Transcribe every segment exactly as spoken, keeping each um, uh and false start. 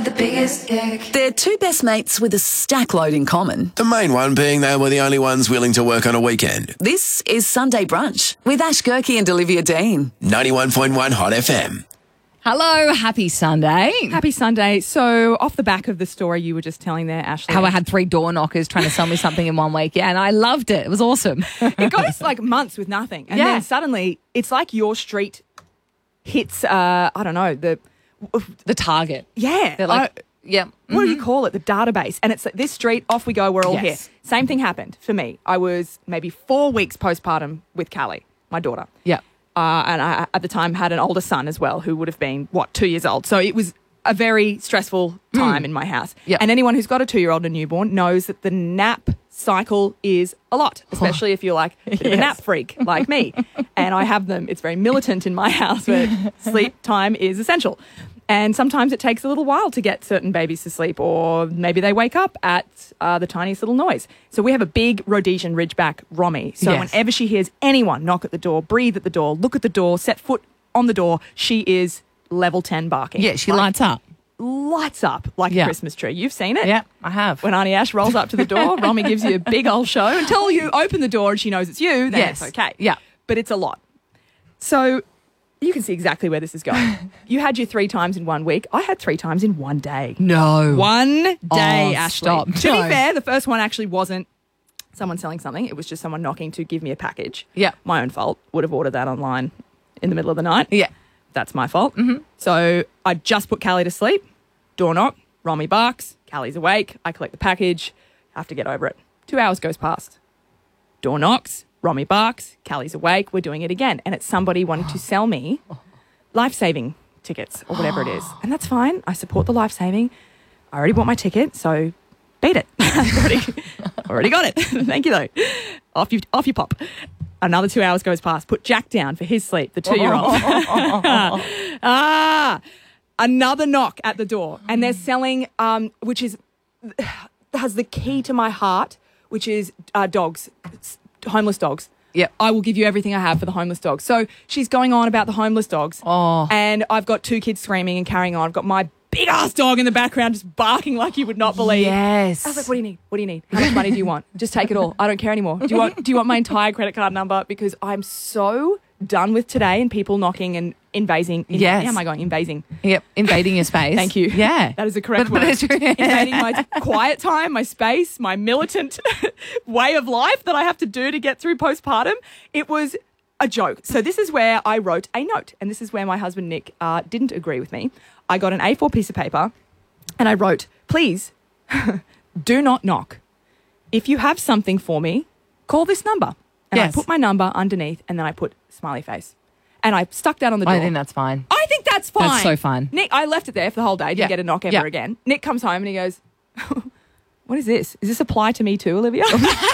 with the biggest dick. They're two best mates with a stack load in common. The main one being they were the only ones willing to work on a weekend. This is Sunday Brunch with Ash Gerke and Olivia Dean. ninety-one point one Hot F M. Hello, happy Sunday. Happy Sunday. So, off the back of the story you were just telling there, Ashley. How I had three door knockers trying to sell me something in one week. Yeah, and I loved it. It was awesome. It goes like months with nothing. And Yeah. then suddenly, it's like your street hits, uh, I don't know, the... The target. Yeah. They're like, I- yeah. what do you call it? The database. And it's like, this street, off we go, we're all Yes. here. Same thing happened for me. I was maybe four weeks postpartum with Callie, my daughter. Yeah. Uh, and I, at the time, had an older son as well who would have been, what, two years old. So it was a very stressful time in my house. Yep. And anyone who's got a two-year-old and a newborn knows that the nap cycle is a lot, especially if you're like a, bit of a Yes. nap freak like me. And I have them. It's very militant in my house where sleep time is essential. And sometimes it takes a little while to get certain babies to sleep, or maybe they wake up at uh, the tiniest little noise. So we have a big Rhodesian Ridgeback Romy. So Yes. whenever she hears anyone knock at the door, breathe at the door, look at the door, set foot on the door, she is level ten barking. Yeah, she Like, lights up. lights up like Yeah. a Christmas tree. You've seen it? Yeah, I have. When Auntie Ash rolls up to the door, Romy gives you a big old show. Until you open the door and she knows it's you, then Yes. it's okay. Yeah. But it's a lot. So you can see exactly where this is going. You had your three times in one week. I had three times in one day. No. One day, Oh, Ashley. stop. To No. be fair, the first one actually wasn't someone selling something. It was just someone knocking to give me a package. Yeah. My own fault. Would have ordered that online in the middle of the night. Yeah. That's my fault. Mm-hmm. So I just put Callie to sleep. Door knock. Romy barks. Callie's awake. I collect the package. Have to get over it. Two hours goes past. Door knocks. Romy barks. Callie's awake. We're doing it again. And it's somebody wanting to sell me life-saving tickets or whatever it is. And that's fine. I support the life-saving. I already bought my ticket, so beat it. already, already got it. Thank you, though. Off you, off you pop. Another two hours goes past. Put Jack down for his sleep, the two-year-old. ah, another knock at the door. And they're selling, um, which is, has the key to my heart, which is uh, dogs, homeless dogs. Yep. I will give you everything I have for the homeless dogs. So she's going on about the homeless dogs. Oh. And I've got two kids screaming and carrying on. I've got my big ass dog in the background just barking like you would not believe. Yes. I was like, what do you need? What do you need? How much money do you want? Just take it all. I don't care anymore. Do you want do you want my entire credit card number? Because I'm so done with today and people knocking and invading. In, Yes. How am I going? Invading. Yep. Invading your space. Thank you. Yeah. That is the correct But- but word. it's- Invading my quiet time, my space, my militant way of life that I have to do to get through postpartum. It was a joke. So this is where I wrote a note. And this is where my husband, Nick, uh, didn't agree with me. I got an A four piece of paper and I wrote, please do not knock. If you have something for me, call this number. And Yes. I put my number underneath and then I put smiley face. And I stuck that on the door. I think that's fine. I think that's fine. That's so fine. Nick, I left it there for the whole day. Didn't Yeah. get a knock ever Yeah. again. Nick comes home and he goes, what is this? Is this apply to me too, Olivia?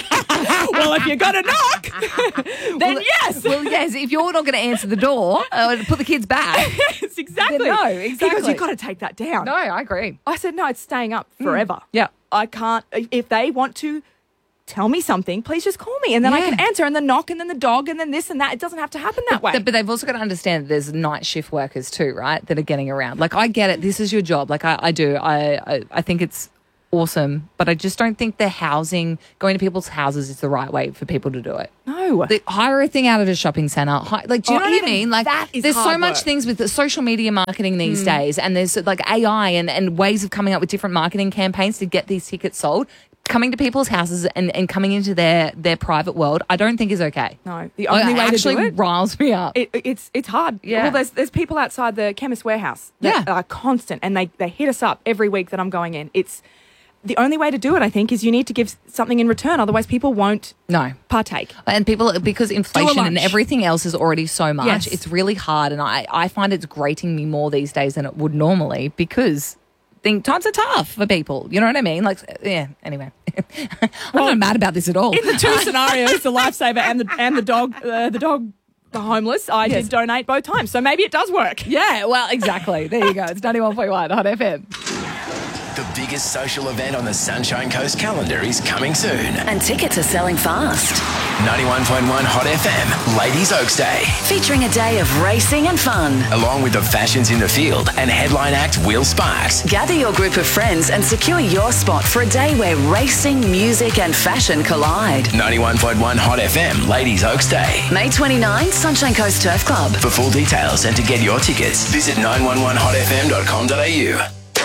Well, if you're going to knock, then yes. Well, yes, if you're not going to answer the door, uh, put the kids back. Yes, exactly. No, He goes, exactly. you've got to take that down. No, I agree. I said, no, it's staying up forever. Yeah. I can't, if they want to tell me something, please just call me and then I Yeah. can answer and then knock and then the dog and then this and that. It doesn't have to happen that way. But they've also got to understand that there's night shift workers too, right? That are getting around. Like, I get it. This is your job. Like, I, I do. I, I I think it's awesome. But I just don't think the housing, going to people's houses is the right way for people to do it. no. The, hire a thing out at a shopping centre. Hi, like, do you Oh, know what I even mean? Like, that is there's so hard much work. things with the social media marketing these days, and there's like A I and, and ways of coming up with different marketing campaigns to get these tickets sold. Coming to people's houses and, and coming into their, their private world, I don't think is okay. No. The only it way to actually do it riles me up. It, it's it's hard. Yeah. Well, there's there's people outside the Chemist Warehouse that Yeah. are constant, and they, they hit us up every week that I'm going in. It's the only way to do it. I think is you need to give something in return. Otherwise, people won't no. partake. And people, because inflation and lunch. everything else is already so much, Yes. it's really hard. And I, I find it's grating me more these days than it would normally because think times are tough for people. You know what I mean? Like, yeah, anyway. I'm not mad about this at all. In the two scenarios, the lifesaver and the and the dog, uh, the dog, the homeless, I Yes. did donate both times. So maybe it does work. Yeah, well, exactly. There you go. It's ninety-one point one Hot F M. The biggest social event on the Sunshine Coast calendar is coming soon. And tickets are selling fast. ninety-one point one Hot F M, Ladies Oaks Day. Featuring a day of racing and fun. Along with the fashions in the field and headline act Will Sparks. Gather your group of friends and secure your spot for a day where racing, music and fashion collide. ninety-one point one Hot F M, Ladies Oaks Day. May twenty-ninth, Sunshine Coast Turf Club. For full details and to get your tickets, visit nine one one hot f m dot com dot a u.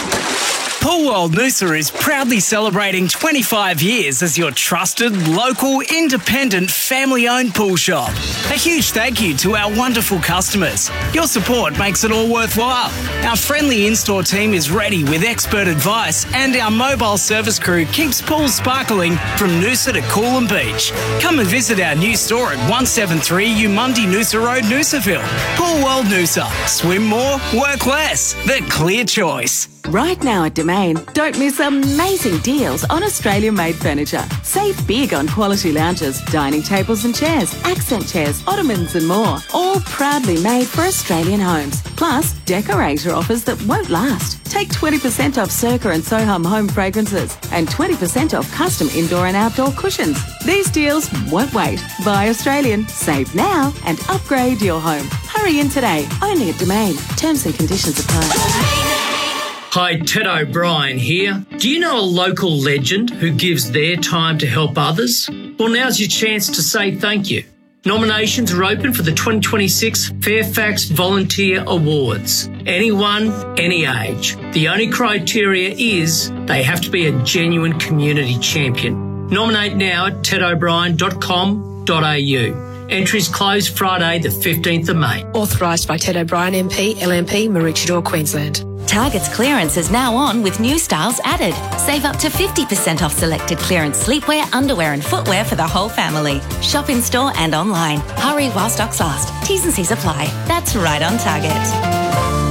Pool World Noosa is proudly celebrating twenty-five years as your trusted, local, independent, family-owned pool shop. A huge thank you to our wonderful customers. Your support makes it all worthwhile. Our friendly in-store team is ready with expert advice, and our mobile service crew keeps pools sparkling from Noosa to Coolum Beach. Come and visit our new store at one seventy-three Umundi Noosa Road, Noosaville. Pool World Noosa. Swim more, work less. The clear choice. Right now at Domain, don't miss amazing deals on Australian-made furniture. Save big on quality lounges, dining tables and chairs, accent chairs, ottomans and more. All proudly made for Australian homes. Plus, decorator offers that won't last. Take twenty percent off Circa and Soham home fragrances and twenty percent off custom indoor and outdoor cushions. These deals won't wait. Buy Australian, save now and upgrade your home. Hurry in today, only at Domain. Terms and conditions apply. Hi, Ted O'Brien here. Do you know a local legend who gives their time to help others? Well, now's your chance to say thank you. Nominations are open for the twenty twenty-six Fairfax Volunteer Awards. Anyone, any age. The only criteria is they have to be a genuine community champion. Nominate now at ted o'brien dot com dot a u. Entries close Friday the fifteenth of May. Authorised by Ted O'Brien M P, L M P, Maroochydore, Queensland. Target's clearance is now on with new styles added. Save up to fifty percent off selected clearance sleepwear, underwear and footwear for the whole family. Shop in store and online. Hurry while stocks last. T's and C's apply. That's right on Target.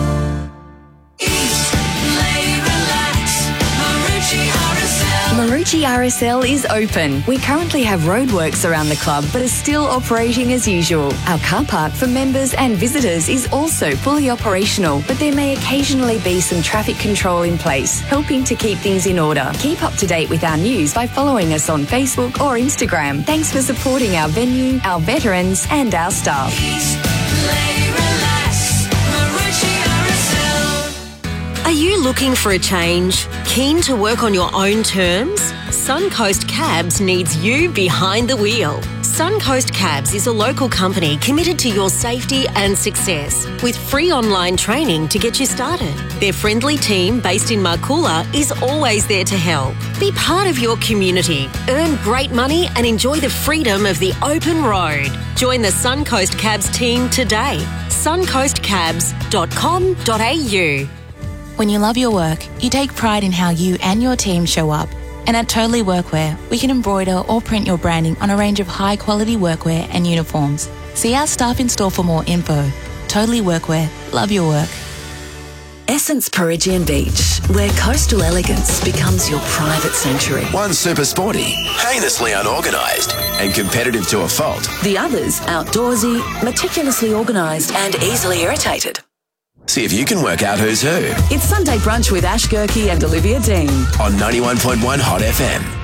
Marucci R S L is open. We currently have roadworks around the club but are still operating as usual. Our car park for members and visitors is also fully operational, but there may occasionally be some traffic control in place, helping to keep things in order. Keep up to date with our news by following us on Facebook or Instagram. Thanks for supporting our venue, our veterans and our staff. Are you looking for a change? Keen to work on your own terms? Suncoast Cabs needs you behind the wheel. Suncoast Cabs is a local company committed to your safety and success with free online training to get you started. Their friendly team based in Marcoola is always there to help. Be part of your community, earn great money and enjoy the freedom of the open road. Join the Suncoast Cabs team today. suncoast cabs dot com dot a u. When you love your work, you take pride in how you and your team show up. And at Totally Workwear, we can embroider or print your branding on a range of high-quality workwear and uniforms. See our staff in store for more info. Totally Workwear. Love your work. Essence Perigian Beach, where coastal elegance becomes your private sanctuary. One super sporty, heinously unorganised, and competitive to a fault. The others outdoorsy, meticulously organised, and easily irritated. See if you can work out who's who. It's Sunday Brunch with Ash Gerke and Olivia Dean on ninety-one point one Hot F M.